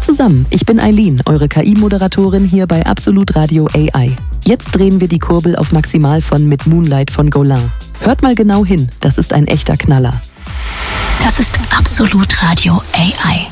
zusammen, ich bin Eileen, eure KI-Moderatorin hier bei Absolut Radio AI. Jetzt drehen wir die Kurbel auf Maximal von Mit Moonlight von Golan. Hört mal genau hin, das ist ein echter Knaller. Das ist Absolut Radio AI.